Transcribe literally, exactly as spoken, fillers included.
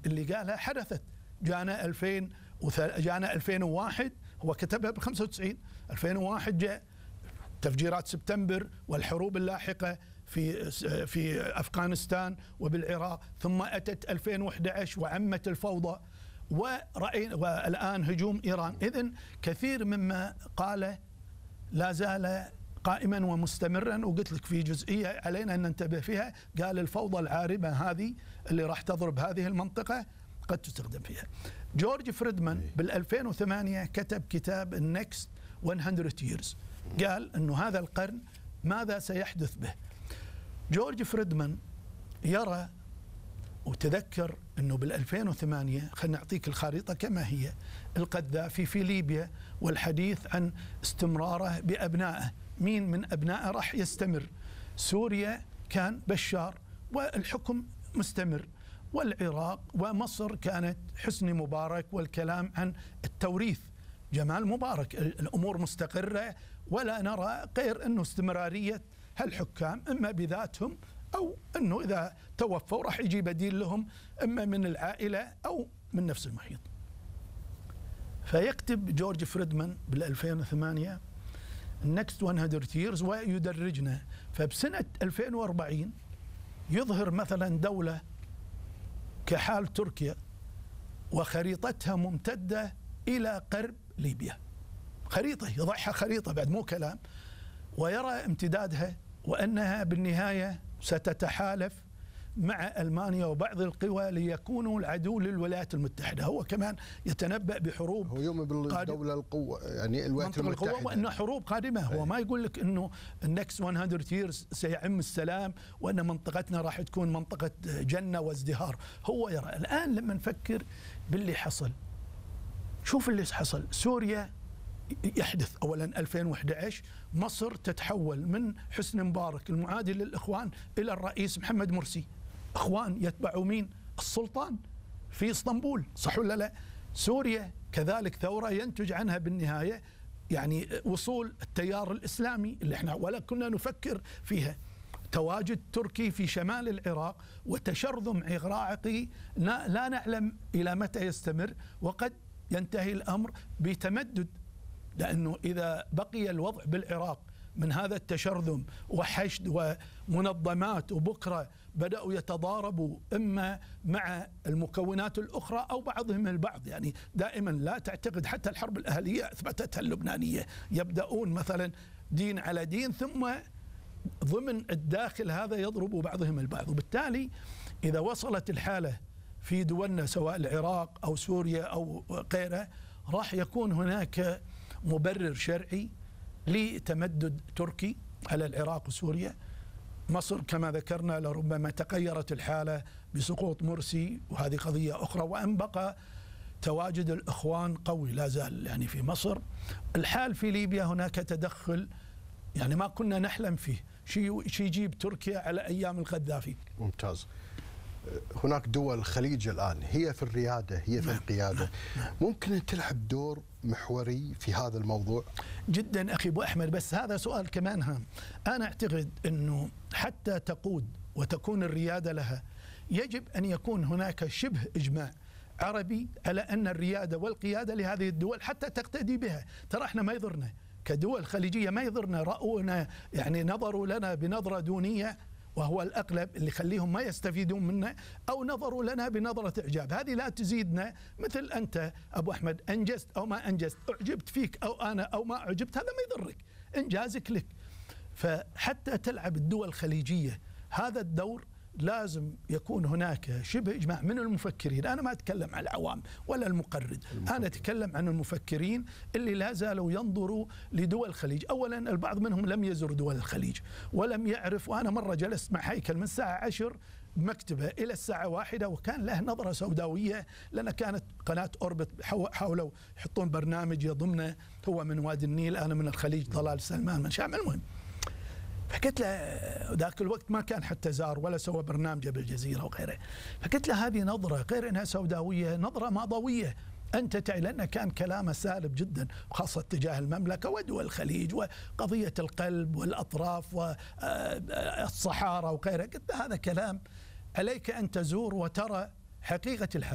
اللي قالها حدثت. جانا ألفين جانا ألفين وواحد، هو كتبها ب خمسة وتسعين، ألفين وواحد جاء تفجيرات سبتمبر والحروب اللاحقة في في أفغانستان وبالعراق، ثم أتت ألفين وأحد عشر وعمت الفوضى، ورأينا والآن هجوم إيران. إذن كثير مما قاله لا زال قائما ومستمرا، وقلت لك في جزئية علينا أن ننتبه فيها، قال الفوضى العارمة هذه اللي راح تضرب هذه المنطقة قد تستخدم فيها. جورج فريدمان بال ألفين وثمانية كتب كتاب النكست مئة ييرز، قال أنه هذا القرن ماذا سيحدث به. جورج فريدمان يرى وتذكر أنه بال ألفين وثمانية، خلينا نعطيك الخريطة كما هي، القذافي في ليبيا والحديث عن استمراره بأبنائه، مين من أبنائه راح يستمر. سوريا كان بشار والحكم مستمر، والعراق ومصر كانت حسني مبارك والكلام عن التوريث جمال مبارك، الأمور مستقرة ولا نرى غير أنه استمرارية هالحكام، إما بذاتهم أو أنه إذا توفوا راح يجي بديل لهم، إما من العائلة أو من نفس المحيط. فيكتب جورج فريدمان بال ألفين وثمانية النكست مئة ييرز ويدرجنا. فبسنة ألفين وأربعين يظهر مثلا دولة كحال تركيا وخريطتها ممتدة إلى قرب ليبيا، خريطة يضعها خريطة بعد مو كلام، ويرى امتدادها وأنها بالنهاية ستتحالف مع ألمانيا وبعض القوى ليكونوا العدو للولايات المتحدة. هو كمان يتنبأ بحروب، هو يوم بالدولة القوة يعني الولايات المتحدة، وأنه حروب قادمة. هو ما يقول لك أنه النكست مئة ييرز سيعم السلام وأن منطقتنا راح تكون منطقة جنة وازدهار. هو يرى الآن لما نفكر باللي حصل، شوف اللي حصل. سوريا يحدث أولا ألفين وأحد عشر، مصر تتحول من حسني مبارك المعادي للإخوان إلى الرئيس محمد مرسي، إخوان يتبعوا مين؟ السلطان في اسطنبول، صح ولا لا؟ سوريا كذلك ثورة ينتج عنها بالنهاية يعني وصول التيار الإسلامي اللي احنا ولا كنا نفكر فيها، تواجد تركي في شمال العراق وتشرذم عراقي لا نعلم إلى متى يستمر، وقد ينتهي الأمر بتمدد، لأنه إذا بقي الوضع بالعراق من هذا التشرذم وحشد ومنظمات، وبكرة بدأوا يتضاربوا إما مع المكونات الأخرى أو بعضهم البعض، يعني دائما لا تعتقد، حتى الحرب الأهلية أثبتتها اللبنانية، يبدأون مثلا دين على دين ثم ضمن الداخل هذا يضرب بعضهم البعض. وبالتالي إذا وصلت الحالة في دولنا سواء العراق أو سوريا أو غيرها، راح يكون هناك مبرر شرعي لتمدد تركي على العراق وسوريا. مصر كما ذكرنا لربما تغيرت الحالة بسقوط مرسي، وهذه قضية أخرى، وأن بقى تواجد الإخوان قوي لا زال يعني في مصر. الحال في ليبيا هناك تدخل يعني ما كنا نحلم فيه، شيء شي يجيب تركيا على أيام القذافي. ممتاز. هناك دول الخليج الآن هي في الريادة، هي في القيادة، ممكن أن تلعب دور محوري في هذا الموضوع؟ جدا أخي أبو أحمد، بس هذا سؤال كمان هام. أنا أعتقد أنه حتى تقود وتكون الريادة لها يجب أن يكون هناك شبه إجماع عربي على أن الريادة والقيادة لهذه الدول حتى تقتدي بها. ترى احنا ما يضرنا كدول خليجية، ما يضرنا رأونا يعني نظروا لنا بنظرة دونية وهو الأغلب اللي يخليهم ما يستفيدون منا، أو نظروا لنا بنظرة إعجاب، هذه لا تزيدنا. مثل أنت أبو أحمد أنجزت أو ما أنجزت، أعجبت فيك أو أنا أو ما أعجبت، هذا ما يضرك، إنجازك لك. فحتى تلعب الدول الخليجية هذا الدور لازم يكون هناك شبه إجماع من المفكرين. أنا ما أتكلم عن العوام ولا المقرد، أنا أتكلم عن المفكرين اللي لا زالوا ينظروا لدول الخليج. أولا البعض منهم لم يزر دول الخليج ولم يعرف، وأنا مرة جلست مع هيكل من الساعة عشر مكتبة إلى الساعة واحدة وكان له نظرة سوداوية، لأن كانت قناة أوربت حاولوا يحطون برنامج يضمنا، هو من وادي النيل أنا من الخليج، طلال سلمان من شام، المهم. فقلت له ذاك الوقت ما كان حتى زار ولا سوى برنامج بالجزيرة وغيره، فقلت له هذه نظرة غير أنها سوداوية، نظرة ماضوية. أنت تعي، لأن كان كلامه سالب جدا خاصة تجاه المملكة ودول الخليج وقضية القلب والأطراف والصحارى وغيره. قلت له هذا كلام عليك أن تزور وترى حقيقة الحال.